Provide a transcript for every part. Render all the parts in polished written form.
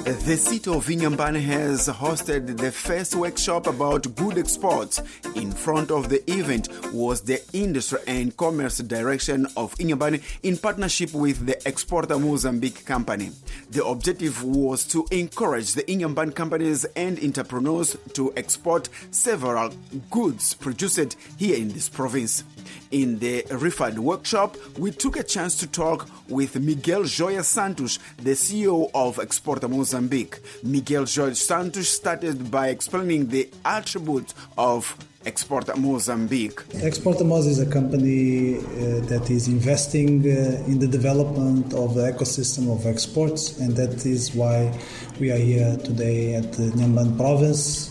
The city of Inhambane has hosted the first workshop about good exports. In front of the event was the Industry and Commerce Direction of Inhambane in partnership with the Exporta Mozambique company. The objective was to encourage the Inhambane companies and entrepreneurs to export several goods produced here in this province. In the referred workshop, we took a chance to talk with Miguel Joia Santos, the CEO of Exporta Mozambique. Miguel Joia Santos started by explaining the attributes of Exporta Mozambique. Exporta Moz is a company that is investing in the development of the ecosystem of exports, and that is why we are here today at the Inhambane province.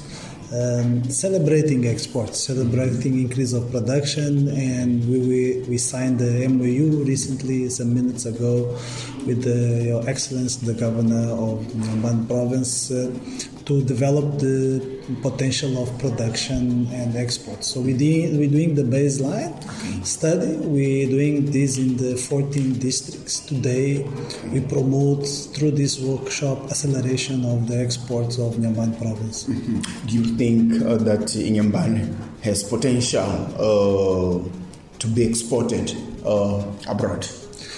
Celebrating exports, celebrating increase of production, and we signed the MOU recently, some minutes ago, with Your Excellency, the Governor of Inhambane province, to develop the potential of production and exports. So we're doing the baseline study. We're doing this in the 14 districts. Today, we promote through this workshop acceleration of the exports of Inhambane province. Mm-hmm. Do you think that Inhambane has potential to be exported abroad?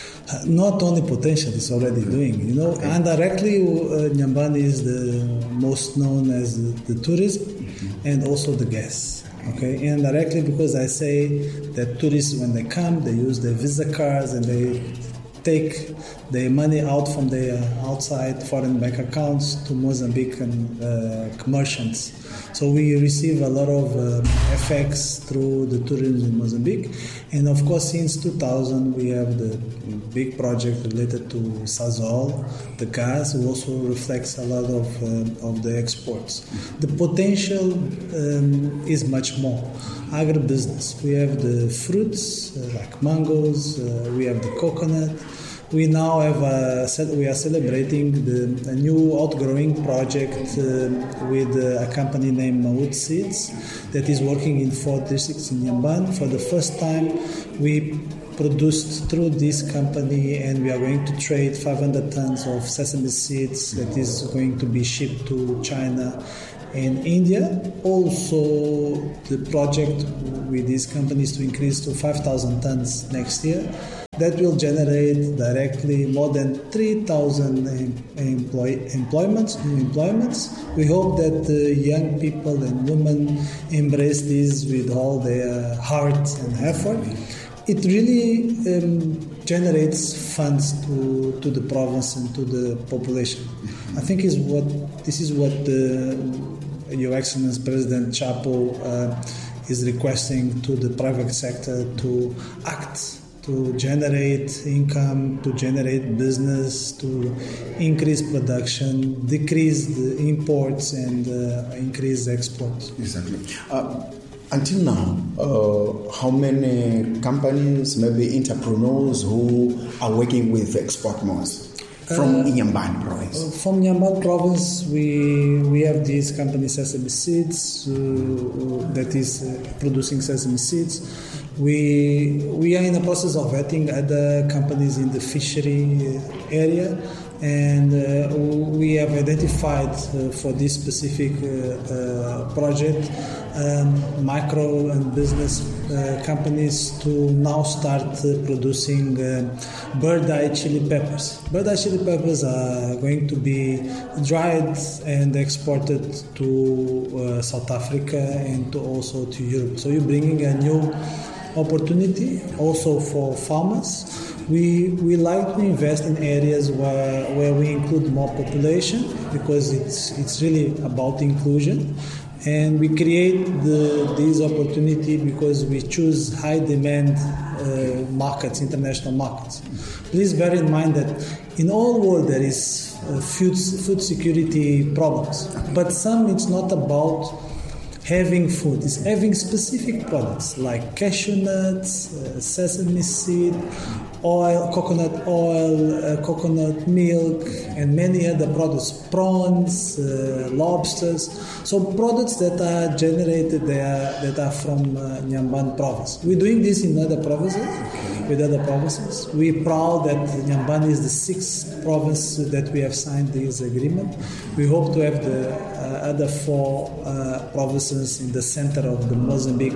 Not only potential, it's already doing. Indirectly, Inhambane is the most known as the tourism and also the gas. Okay, indirectly because I say that tourists, when they come, they use their Visa cards and they take their money out from their outside foreign bank accounts to Mozambican merchants. So we receive a lot of FX through the tourism in Mozambique. And of course, since 2000, we have the big project related to Sasol, the gas, who also reflects a lot of the exports. The potential is much more. Agribusiness, we have the fruits like mangoes, we have the coconut. We now have we are celebrating a new outgrowing project with a company named Maut Seeds that is working in 4 districts in Inhambane. For the first time, we produced through this company, and we are going to trade 500 tons of sesame seeds that is going to be shipped to China and India. Also, the project with these companies to increase to 5,000 tons next year. That will generate directly more than 3,000 new employments. We hope that the young people and women embrace this with all their heart and effort. It really generates funds to the province and to the population. I think this is what Your Excellency President Chapo is requesting to the private sector to act, to generate income, to generate business, to increase production, decrease the imports, and increase exports. Exactly. Until now, how many companies, maybe entrepreneurs who are working with Export Moz from Inhambane province? From Inhambane province, we have this company Sesame Seeds that is producing sesame seeds. We are in the process of vetting other companies in the fishery area, and we have identified for this specific project micro and business companies to now start producing bird-eye chili peppers. Bird-eye chili peppers are going to be dried and exported to South Africa and also to Europe. So you're bringing a new opportunity also for farmers. We like to invest in areas where we include more population, because it's really about inclusion. And we create this opportunity because we choose high demand markets, international markets. Please bear in mind that in all world there is food security problems, but some it's not about having food, it's having specific products like cashew nuts, sesame seed, oil, coconut milk, and many other products, prawns, lobsters. So products that are generated there that are from Inhambane province. We're doing this in other provinces, with other provinces. We're proud that Inhambane is the 6th province that we have signed this agreement. We hope to have the other 4 provinces in the center of the Mozambique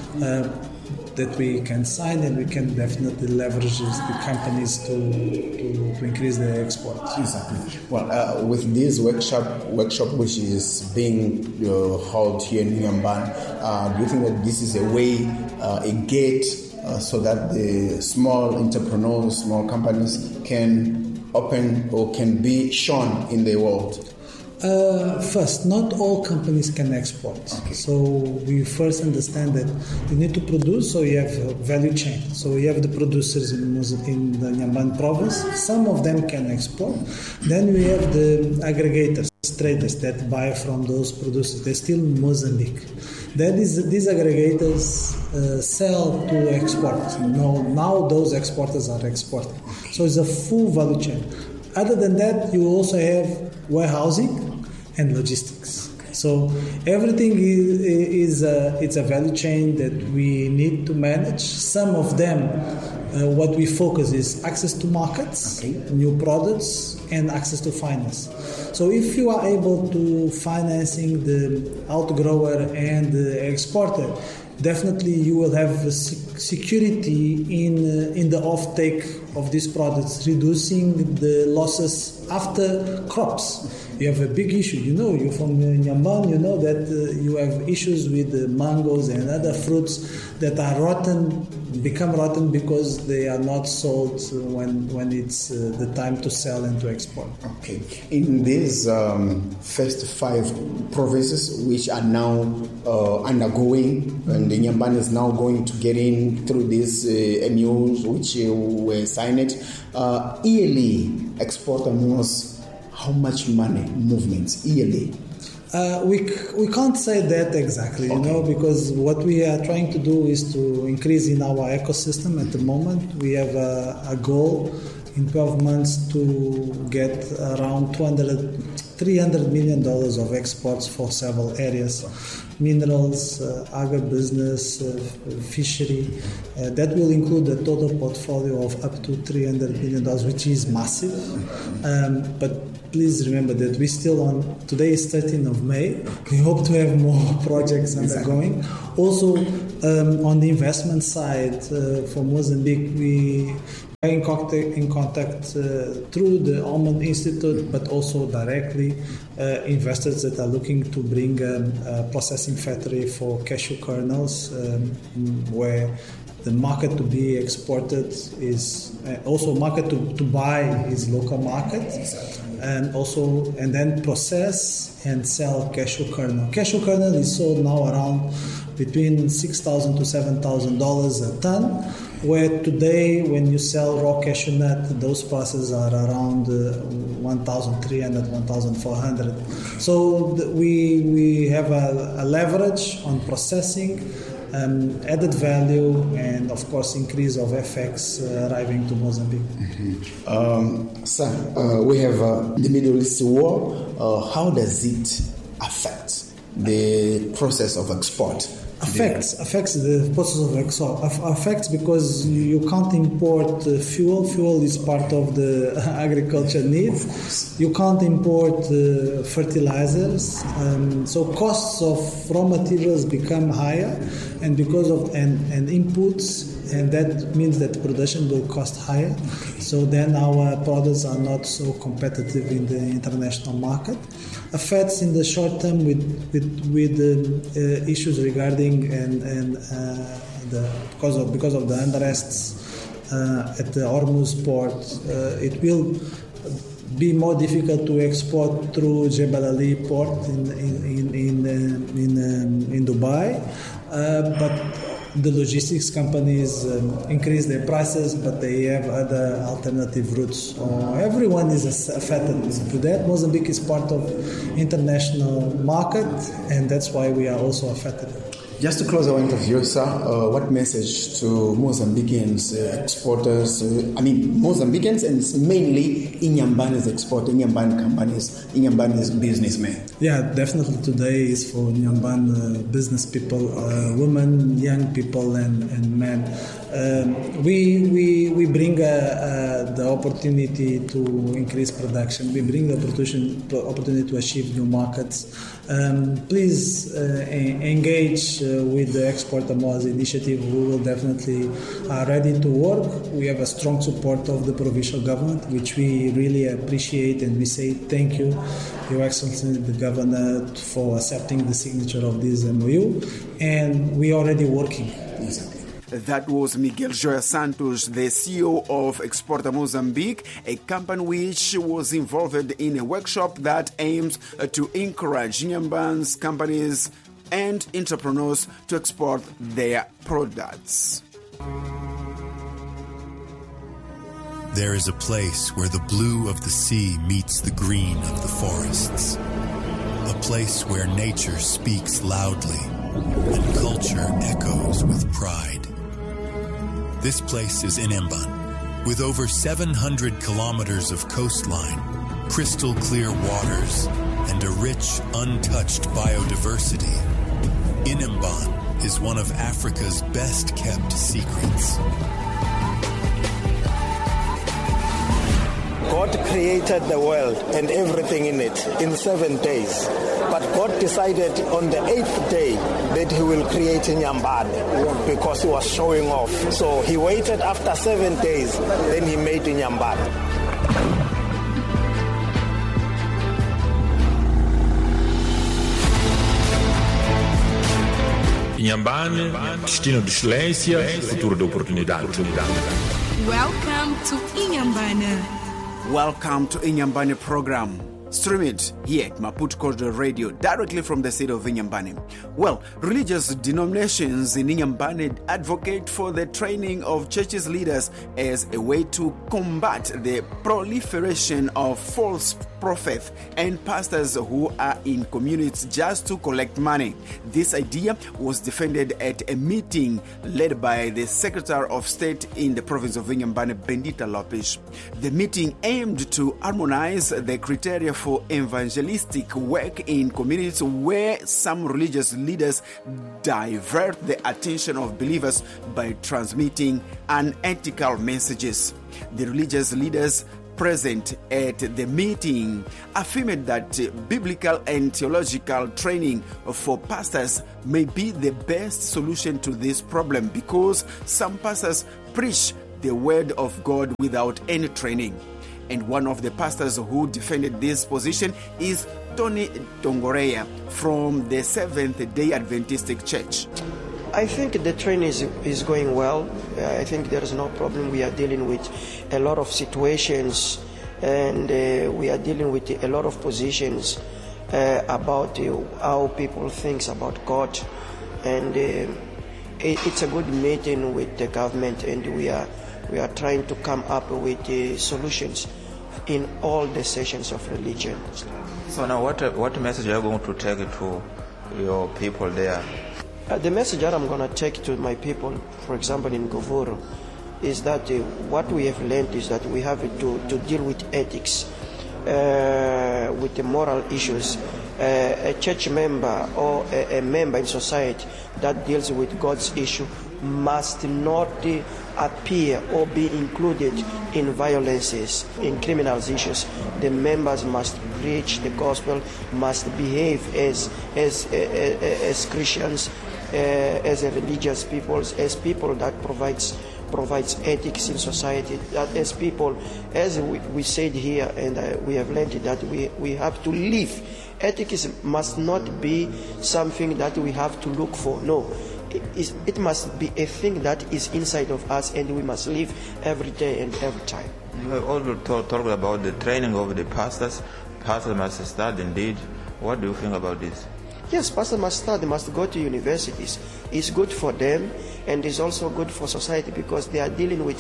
that we can sign, and we can definitely leverage the companies to increase their exports. Exactly. Well, with this workshop which is being held here in Inhambane, do you think that this is a way, a gate, so that the small entrepreneurs, small companies can open or can be shown in the world? First, not all companies can export. Okay. So we first understand that you need to produce, so you have a value chain. So you have the producers in the Inhambane province. Some of them can export. Then we have the aggregators, traders that buy from those producers. They're still in Mozambique. Then these aggregators sell to exporters. Now those exporters are exporting. So it's a full value chain. Other than that, you also have warehousing and logistics. So everything is it's a value chain that we need to manage. Some of them, what we focus is access to markets, new products, and access to finance. So if you are able to financing the outgrower and the exporter, definitely you will have security in the offtake of these products, reducing the losses after crops. You have a big issue. You're from Inhambane, you know that you have issues with the mangoes and other fruits that are rotten, become rotten because they are not sold when it's the time to sell and to export. Okay. In these first 5 provinces which are now undergoing, and Inhambane is now going to get in through these MOUs which were signed, yearly export amounts, how much money movements yearly? We can't say that exactly, because what we are trying to do is to increase in our ecosystem. At the moment, we have a goal in 12 months to get around $300 million of exports for several areas. Minerals, agribusiness, fishery. That will include a total portfolio of up to $300 million, which is massive. But please remember that we're still on, today is 13th of May. We hope to have more projects undergoing. Also, on the investment side, for Mozambique, we are in contact through the Almond Institute, but also directly investors that are looking to bring a processing factory for cashew kernels, where the market to be exported is also market to buy is local market, and then process and sell cashew kernel. Cashew kernel is sold now around between $6,000 to $7,000 a ton, where today when you sell raw cashew nut, those prices are around $1,300, $1,400. So we have a leverage on processing, added value, and of course increase of FX arriving to Mozambique. Sir, we have the Middle East war. How does it affect the process of export? Affects the process of export. Affects because you can't import fuel. Fuel is part of the agriculture needs. You can't import fertilizers. So costs of raw materials become higher, and because of and inputs, and that means that production will cost higher. So then our products are not so competitive in the international market. Affects in the short term with issues regarding because of the unrests at the Hormuz port. It will be more difficult to export through Jebel Ali port in Dubai, but the logistics companies increase their prices, but they have other alternative routes. Everyone is affected to that. Mozambique is part of international market, and that's why we are also affected. Just to close our interview, sir, what message to Mozambicans exporters, Mozambicans and mainly Inyambane's exporter, Inyambane companies, Inyambane's businessmen? Yeah, definitely today is for Inyambane business people, women, young people and men. We bring the opportunity to increase production. We bring the opportunity to achieve new markets. Please engage with the Exporter Moz initiative. We will definitely are ready to work. We have a strong support of the provincial government, which we really appreciate, and we say thank you, Your Excellency, the Governor, for accepting the signature of this MOU, and we are already working. That was Miguel Joia Santos, the CEO of Exporter Mozambique, a company which was involved in a workshop that aims to encourage Inyambane's companies and entrepreneurs to export their products. There is a place where the blue of the sea meets the green of the forests. A place where nature speaks loudly and culture echoes with pride. This place is Inyambane, with over 700 kilometers of coastline, crystal clear waters, and a rich, untouched biodiversity. Inyambane is one of Africa's best kept secrets. God created the world and everything in it in 7 days. But God decided on the 8th day that he will create Inyambane because he was showing off. So he waited after 7 days, then he made Inyambane. Inyambane, destino de excelência, futuro de oportunidade. Welcome to Inyambane. Welcome to Inyambane program. Stream it here at Maputo Corridor Radio, directly from the city of Inyambane. Well, religious denominations in Inyambane advocate for the training of churches leaders as a way to combat the proliferation of false prophets and pastors who are in communities just to collect money. This idea was defended at a meeting led by the Secretary of State in the province of Inyambane, Bendita Lopes. The meeting aimed to harmonize the criteria for evangelistic work in communities where some religious leaders divert the attention of believers by transmitting unethical messages. The religious leaders present at the meeting affirmed that biblical and theological training for pastors may be the best solution to this problem because some pastors preach the word of God without any training. And one of the pastors who defended this position is Tony Tongoreya from the Seventh-day Adventistic Church. I think the training is going well. I think there is no problem. We are dealing with a lot of situations and we are dealing with a lot of positions about how people think about God. And it's a good meeting with the government, and we are trying to come up with solutions in all the sessions of religion. So now what message are you going to take to your people there? The message that I'm going to take to my people, for example in Govoro, is that what we have learned is that we have to deal with ethics, with the moral issues. A church member or a member in society that deals with God's issue must not appear or be included in violences, in criminal issues. The members must preach the gospel, must behave as Christians, as a religious people, as people that provides ethics in society, that as people, as we said here, and we have learned that we have to live. Ethics must not be something that we have to look for. No, it must be a thing that is inside of us, and we must live every day and every time. You have also talked about the training of the pastors. Pastors must study indeed. What do you think about this? Yes, pastors must study, must go to universities. It's good for them, and it's also good for society because they are dealing with,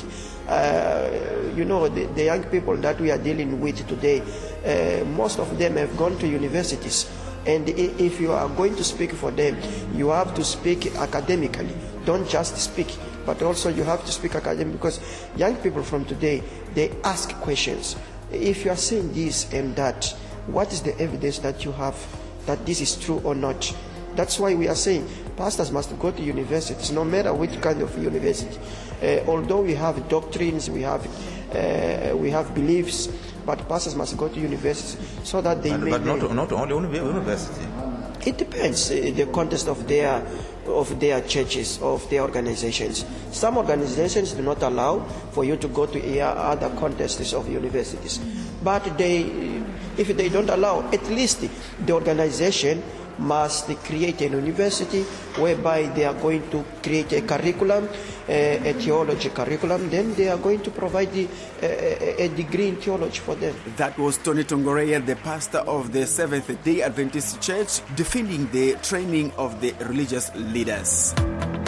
the young people that we are dealing with today. Most of them have gone to universities, And if you are going to speak for them, you have to speak academically. Don't just speak, but also you have to speak academically, because young people from today, they ask questions. If you are saying this and that, what is the evidence that you have that this is true or not? That's why we are saying pastors must go to universities, no matter which kind of university. Although we have doctrines, we have beliefs, but pastors must go to universities so that they may... But not only university. It depends the context of their churches, of their organizations. Some organizations do not allow for you to go to other contexts of universities. But if they don't allow, at least the organization must create an university whereby they are going to create a curriculum, a theology curriculum. Then they are going to provide a degree in theology for them. That was Tony Tongoreya, the pastor of the Seventh-day Adventist Church, defending the training of the religious leaders.